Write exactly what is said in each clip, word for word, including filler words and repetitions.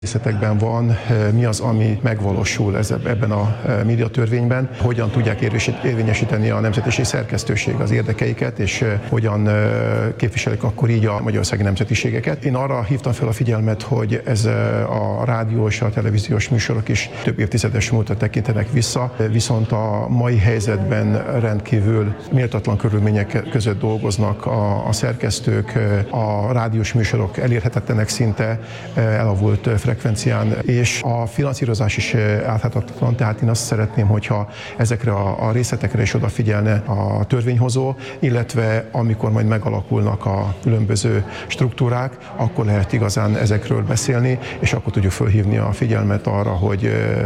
Részletekben van, mi az, ami megvalósul ebben a médiatörvényben, hogyan tudják érvényesíteni a nemzetiség szerkesztőség az érdekeiket, és hogyan képviselik akkor így a magyarországi nemzetiségeket. Én arra hívtam fel a figyelmet, hogy ez a rádió és a televíziós műsorok is több évtizedes múltra tekintenek vissza, viszont a mai helyzetben rendkívül méltatlan körülmények között dolgoznak a, a szerkesztők, a rádiós műsorok elérhetetlenek szinte, elavult frekvencián, és a finanszírozás is állhatatlan, tehát én azt szeretném, hogyha ezekre a, a részletekre is odafigyelne a törvényhozó, illetve amikor majd megalakulnak a különböző struktúrák, akkor lehet igazán ezekről beszélni, és akkor tudjuk fölhívni a figyelmet arra, hogy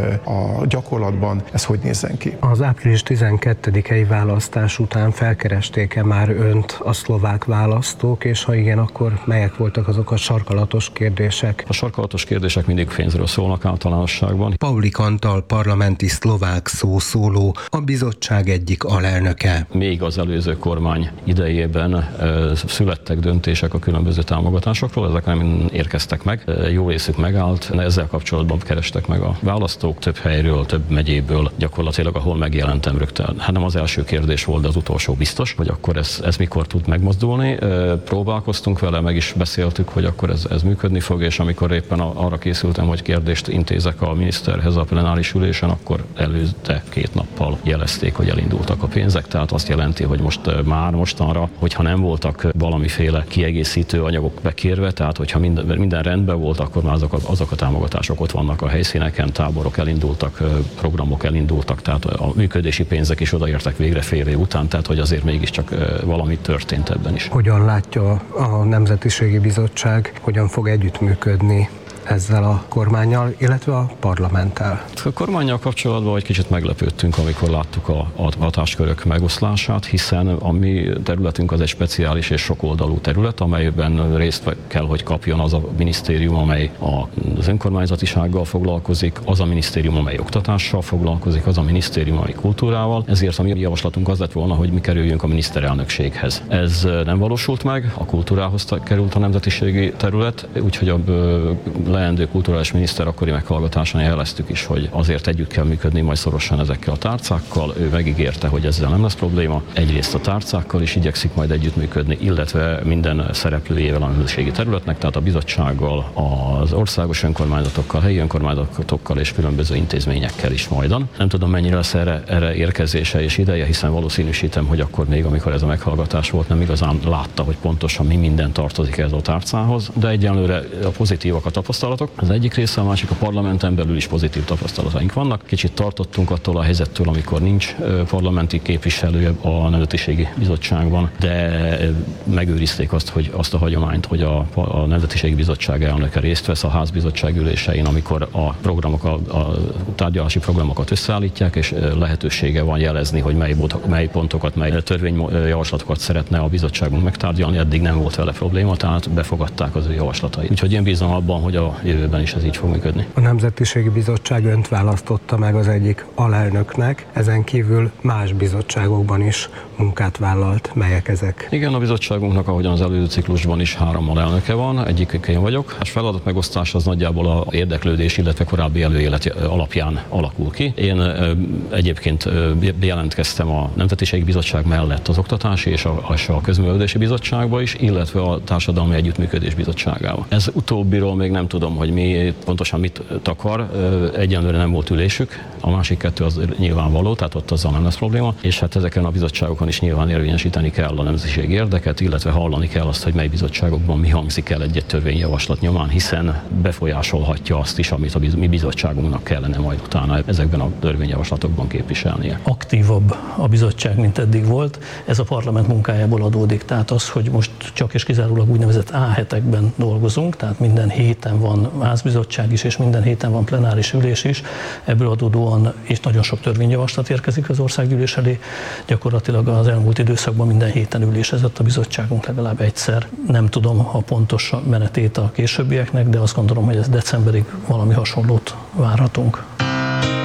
a gyakorlatban ez hogy nézzen ki. Az április tizenkettedikei választás után felkeresték-e már önt a szlovák választók, és ha igen, akkor melyek voltak azok a sarkalatos kérdések? A sarkalatos kérdések mindig pénzről szólnak általánosságban. Paulik Antal parlamenti szlovák szószóló, a bizottság egyik alelnöke. Még az előző kormány idejében e, születtek döntések a különböző támogatásokról, ezek nem érkeztek meg, e, jó részük megállt, ezzel kapcsolatban kerestek meg a választók több helyről, több megyéből, gyakorlatilag ahol megjelentem rögtön. Hát nem az első kérdés volt, de az utolsó biztos, hogy akkor ez, ez mikor tud megmozdulni. E, próbálkoztunk vele, meg is beszéltük, hogy akkor ez, ez működni fog, és amikor éppen arra készültem, hogy kérdést intézek a miniszterhez a plenáris ülésen, akkor előtte két nappal jelezték, hogy elindultak a pénzek, tehát azt jelenti, hogy most már mostanra, hogyha nem voltak valamiféle kiegészítő anyagok bekérve, tehát hogyha minden, minden rendben volt, akkor már azok a, azok a támogatások ott vannak a helyszíneken, táborok elindultak, programok elindultak, tehát a működési pénzek is odaértek végre fél év után, tehát hogy azért mégiscsak valami történt ebben is. Hogyan látja a Nemzetiségi Bizottság, hogyan fog együttműködni ezzel a kormánnyal, illetve a parlamenttel? A kormánnyal kapcsolatban egy kicsit meglepődtünk, amikor láttuk a, a hatáskörök megoszlását, hiszen a mi területünk az egy speciális és sokoldalú terület, amelyben részt kell, hogy kapjon az a minisztérium, amely az önkormányzatisággal foglalkozik, az a minisztérium, amely oktatással foglalkozik, az a minisztérium, amely kultúrával. Ezért a mi javaslatunk az lett volna, hogy mi kerüljünk a miniszterelnökséghez. Ez nem valósult meg, a kultúrához került a nemzetiségi terület, úgyhogy a leendő kulturális miniszter akkori meghallgatásán jeleztük is, hogy azért együtt kell működni majd szorosan ezekkel a tárcákkal. Ő megígérte, hogy ezzel nem lesz probléma. Egyrészt a tárcákkal is igyekszik majd együttműködni, illetve minden szereplőjével a nemzetiségi területnek, tehát a bizottsággal, az országos önkormányzatokkal, helyi önkormányzatokkal és különböző intézményekkel is majdan. Nem tudom, mennyire lesz erre, erre érkezése és ideje, hiszen valószínűsítem, hogy akkor még, amikor ez a meghallgatás volt, nem igazán látta, hogy pontosan mi minden tartozik ez a tárcához, de egyenlőre a pozitívak a tapasztalatok. Az egyik része, a másik a parlamenten belül is pozitív tapasztalataink vannak. Kicsit tartottunk attól a helyzettől, amikor nincs parlamenti képviselő a Nemzetiségi Bizottságban, de megőrizték azt, hogy azt a hagyományt, hogy a, a Nemzetiségi Bizottság elnöke részt vesz a házbizottság ülésein, amikor a programok, a, a tárgyalási programokat összeállítják, és lehetősége van jelezni, hogy mely, mely pontokat, mely törvényjavaslatokat szeretne a bizottságunk megtárgyalni. Eddig nem volt vele probléma, tehát befogadták az ő javaslatait. Úgyhogy én bízom abban, hogy a jövőben is ez így fog működni. A Nemzetiségi Bizottság önt választotta meg az egyik alelnöknek, ezen kívül más bizottságokban is munkát vállalt. Melyek ezek? Igen, a bizottságunknak, ahogyan az előző ciklusban is három alelnöke van, egyikük én vagyok. A feladat megosztás az nagyjából a érdeklődés, illetve korábbi előélet alapján alakul ki. Én egyébként bejelentkeztem a Nemzetiségi Bizottság mellett az Oktatási és a, és a Közművelődési Bizottságba is, illetve a Társadalmi Együttműködés Bizottságába. Ez utóbbiról még nem tudom, hogy mi pontosan mit takar, egyenlőre nem volt ülésük, a másik kettő az nyilvánvaló, tehát ott azzal nem lesz probléma, és hát ezeken a bizottságokon is nyilván érvényesíteni kell a nemzetiségi érdeket, illetve hallani kell azt, hogy mely bizottságokban mi hangzik el egy-egy törvényjavaslat nyomán, hiszen befolyásolhatja azt is, amit a mi bizottságunknak kellene majd utána ezekben a törvényjavaslatokban képviselnie. Aktívabb a bizottság, mint eddig volt, ez a parlament munkájából adódik, tehát az, hogy most csak és kizárólag úgynevezett á hetekben dolgozunk, tehát minden héten van házbizottság is, és minden héten van plenáris ülés is. Ebből adódóan és nagyon sok törvényjavaslat érkezik az országgyűlés elé. Gyakorlatilag az elmúlt időszakban minden héten ülésezett a bizottságunk legalább egyszer. Nem tudom a pontos menetét a későbbieknek, de azt gondolom, hogy ez decemberig valami hasonlót várhatunk.